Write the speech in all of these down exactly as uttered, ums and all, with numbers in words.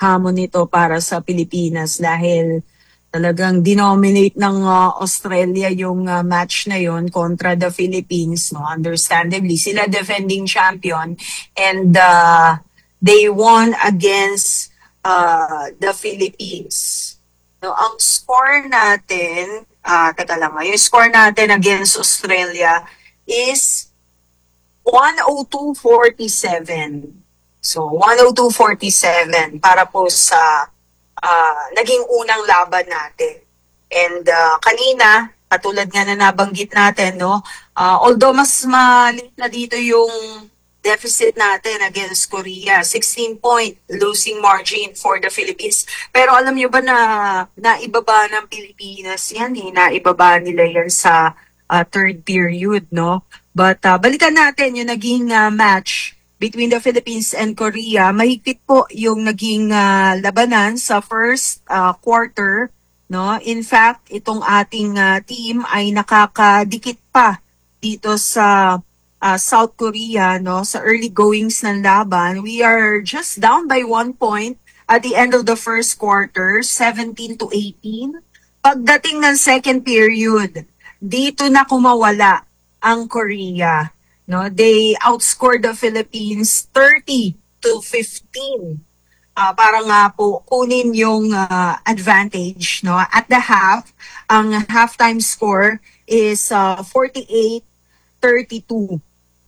hamon nito para sa Pilipinas dahil talagang dinominate ng uh, Australia yung uh, match na yon kontra the Philippines. No? Understandably, sila defending champion and uh, they won against uh, the Philippines. No, ang score natin, ah, teka lang, ah, yung score natin against Australia is one oh two forty-seven. So, one oh two forty-seven para po sa ah, naging unang laban natin. And ah, kanina, katulad nga na nabanggit natin, no, ah, although mas maliit na dito yung deficit natin against Korea, sixteen point losing margin for the Philippines. Pero alam niyo ba na naibaba ng Pilipinas yan eh, naibaba nila yan sa ah, third period, no? But ah, balikan natin yung naging ah, match between the Philippines and Korea. Mahigpit po yung naging ah, labanan sa first ah, quarter, no? In fact, itong ating ah, team ay nakakadikit pa dito sa uh, South Korea, no, sa early goings ng laban. We are just down by one point at the end of the first quarter, seventeen to eighteen. Pagdating ng second period, dito na kumawala ang Korea. No, they outscored the Philippines thirty to fifteen. Uh, para nga po kunin yung uh, advantage, no. At the half, ang halftime score is uh, forty-eight thirty-two.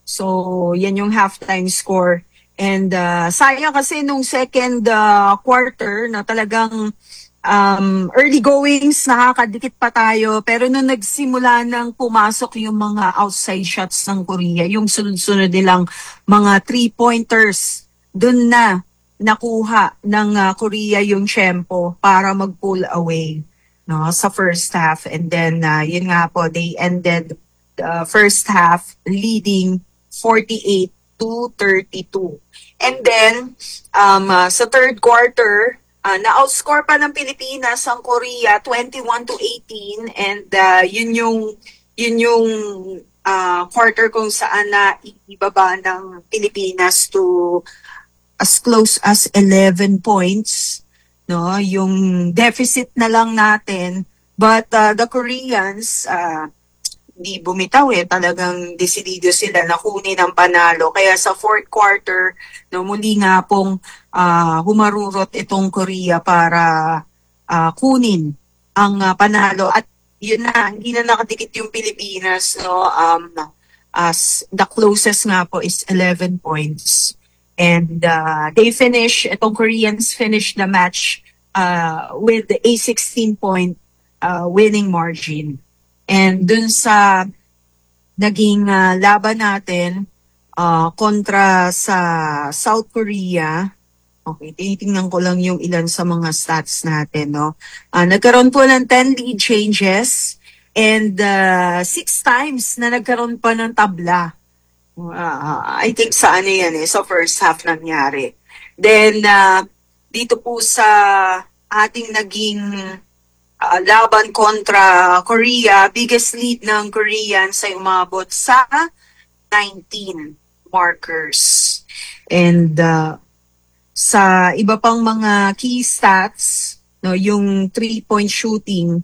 So, yan yung halftime score. And uh, sayang kasi nung second uh, quarter na talagang um, early goings, nakakadikit pa tayo. Pero nung nagsimula nang pumasok yung mga outside shots ng Korea, yung sunod-sunod nilang mga three-pointers, dun na nakuha ng uh, Korea yung tempo para mag-pull away, no, sa first half. And then, uh, yun nga po, they ended the first half leading forty-eight to thirty-two. And then, um, uh, sa third quarter, uh, na-outscore pa ng Pilipinas ang Korea twenty-one to eighteen, and uh, yun yung yun yung uh, quarter kung saan na ibaba ng Pilipinas to as close as eleven points, no, yung deficit na lang natin. But uh, the Koreans uh, di bumitaw eh, talagang desidido sila na kunin ang panalo. Kaya sa fourth quarter, no, muli nga pong uh, humarurot itong Korea para uh, kunin ang uh, panalo. At yun na, hindi na nakadikit yung Pilipinas, no, um, as the closest nga po is eleven points. And uh, they finish, itong Koreans finish the match uh, with a sixteen point uh, winning margin. And dun sa naging uh, laban natin uh, kontra sa South Korea, okay, tinitingnan ko lang yung ilan sa mga stats natin, no? Uh, nagkaroon po ng ten lead changes and uh, six times na nagkaroon pa ng tabla. Uh, I think sa ano yan eh, sa first half nangyari. Then, uh, dito po sa ating naging Uh, laban kontra Korea, biggest lead ng Koreans ay umabot sa nineteen markers. And uh, sa iba pang mga key stats, no, yung three-point shooting,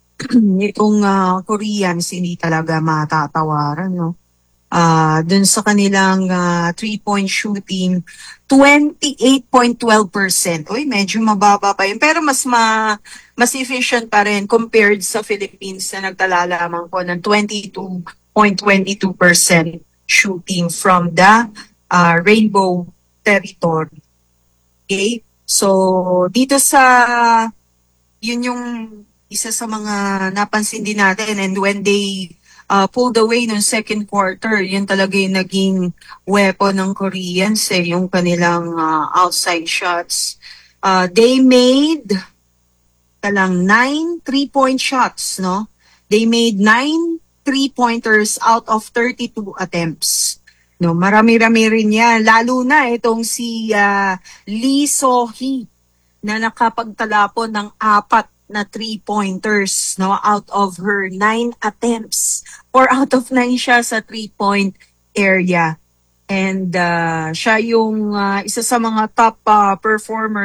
itong uh, Koreans hindi talaga matatawaran, no. Uh, dun sa kanilang uh, three-point shooting, twenty-eight point one two percent. Uy, medyo mababa pa yun. Pero mas ma, mas efficient pa rin compared sa Philippines na nagtala lamang po ng twenty-two point two two percent shooting from the uh, Rainbow Territory. Okay? So, dito sa, yun yung isa sa mga napansin din natin, and when they Uh, pulled away ng second quarter, yun talaga yung naging weapon ng Koreans, eh, yung kanilang uh, outside shots. Uh, they made talang nine three-point shots, no? They made nine three-pointers out of thirty-two attempts. No, marami-rami rin yan. Lalo na itong si uh, Lee So-hee na nakapagtalapon ng apat na three-pointers, no, out of her nine attempts. Or out of nine siya sa three-point area. And uh, siya yung uh, isa sa mga top uh, performers